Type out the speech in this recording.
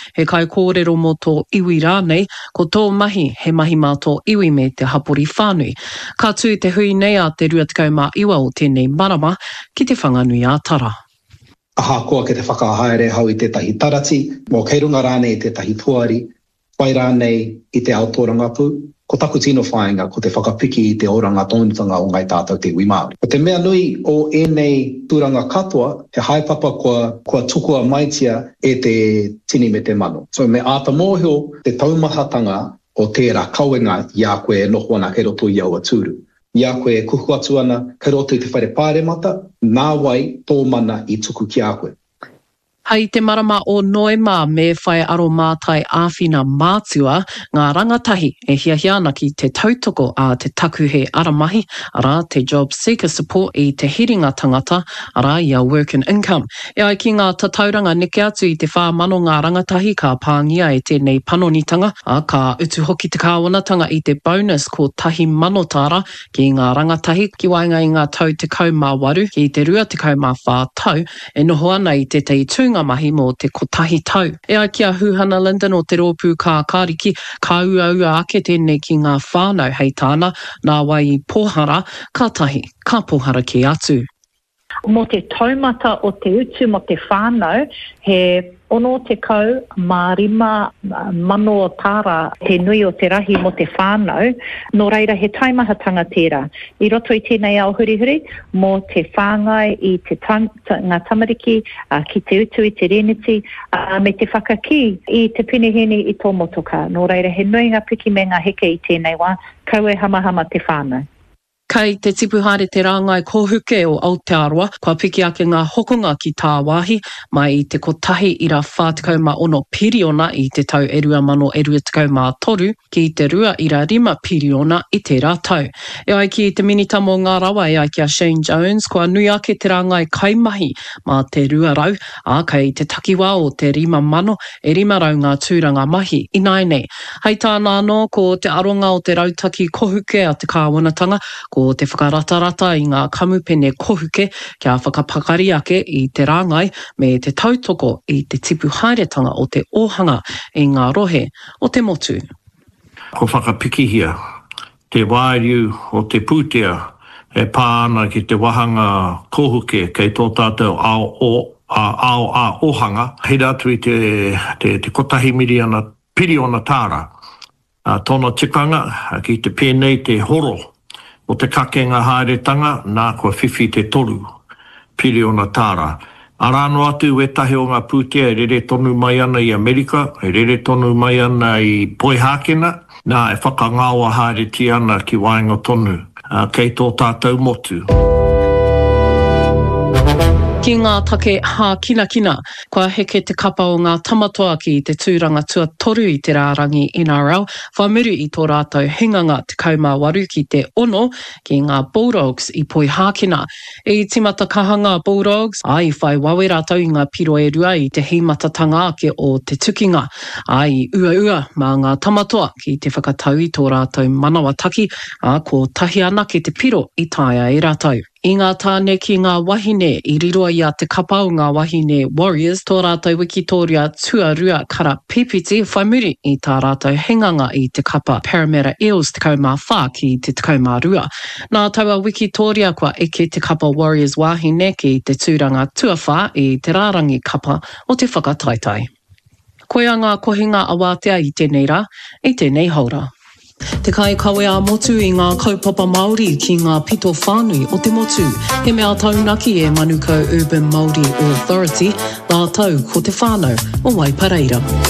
he kai kōrero mo tō iwi rānei, ko tō mahi he mahi mā tō iwi me te hapori whānui. Ka tū te hui nei a te 29 o tēnei marama ki te whanganui a Tara. Aha koa ke te whakahaere hau i tētahi tarati, mō kei runga rānei i tētahi puari, whai rānei i te aotorangapu, ko taku tino whaenga ko te whakapiki i te oranga tōnutanga o ngai tātou te iwi Māori. Ko te mea nui o enei tūranga katoa, he haepapa kua tukua maitia e te tini me te mano. So me āta mōhio te taumahatanga o tērā kauenga ia koe noho ana kei roto i aua tūru. Ia koe kuhu atu ana kei roto i te whaere pāremata, nā wai tō mana i tuku ki a koe. Hei te marama o Noema me whai aro mātai āwhina mātua, ngā rangatahi e hiahia ana ki te tautoko a te taku he aramahi, ara te job seeker support i te hiringa tangata, ara ia work and income. E ai ki ngā tatauranga neke atu i te whāmano ngā rangatahi ka pāngia e tēnei panonitanga, a ka utu hoki te kāwanatanga i te bonus ko tahi manotāra ki ngā rangatahi ki wainga i ngā tau te kaumāwaru ki te rua te kaumāwhā tau, e noho ana i te tūnga mahi mō te kotahi tau. E ai kia Huhana Linden o te rōpū kā kāriki, ka ua ake tēnei ki ngā whānau hei tāna, nā wai i pōhara, ka tahi, ka pōhara ki atu. Mō te taumata o te utu mo te whānau, he ono te kau, mārima, mano o tāra, te nui o te rahi mo te whānau, nō reira he taimahatanga tērā. I roto i tēnei ao hurihuri, mō te whāngai i te ngā tamariki, ki te utu i te reneti, me te whakaki i te pinihini i tō motoka. Nō reira he nui ngā piki me ngā heke i tēnei wā, kau e hamahama te whānau. Kei te tipuhare te rāngai kōhuke o Aotearoa, kua piki ake ngā hokonga ki tā wāhi, mai i te kotahi ira 46 piriona i te tau 2023, ki te rua ira 5 piriona i te rātau. E ai ki te minitamo ngā rawa e ai ki a Shane Jones, kua nui ake te rāngai kaimahi mā te rua rau, a kei te takiwā o te 5 rau ngā tūranga mahi i nainei. Hei tāna anō ko te aronga o te rautaki kohuke a te kāwanatanga, ko te whakaratarata i ngā kamupene kohuke kia whakapakari ake i te rāngai me te tautoko i te tipu hairetanga o te ohanga i ngā rohe o te motu. Ko whakapikihia, te wāriu o te pūtea e pāna ki te wahanga kohuke kei tō tātou ao ohanga. Hei atu i te kotahi piriona tāra. Tōna tikanga ki te pēnei te horo. O te kakenga haeretanga, nā kua whiwhi te toru, piriona tāra. Arano atu e tahi o ngā pūtea e rere tonu mai ana i Amerika, e rere tonu mai ana i Poihākena, nā e whakangaua haereti ana ki wainga tonu, kei tō tātou motu. Ki ngā take hā kina, kua heke te kapa o ngā tamatoa ki te tūranga tua toru i te rārangi NRL, whamuru i tō rātou hinganga te kaumāwaru ki te ono ki ngā Bulldogs i Poihākena. I timata kahanga Bulldogs, ai whai wawe rātou i ngā piro e rua i te himatatanga ake o te tukinga. Ai ua mā ngā tamatoa ki te whakatau i tō rātou manawa taki, a ko tahi ana ki te piro i taia e rātou. I ngā tāne ki ngā wahine i riroa i a te kapa o ngā wahine Warriors, tō rātou Wikitoria Tuarua Kara Pipiti whaimuri i tā rātou henganga i te kapa Parramatta Eels te kaumāwhā ki te kaumārua. Nā taua Wikitoria kua eke te kapa Warriors wahine ki te tūranga tuawhā i te rārangi kapa o te whakataitai. Koe a ngā kohinga awātea i tēnei rā, i tēnei haura. Te kai kawe a motu i ngā kaupapa Māori ki ngā pito whānui o te motu. He mea taunaki e Manukau Urban Māori Authority, nā tau ko te whānau o Waipareira.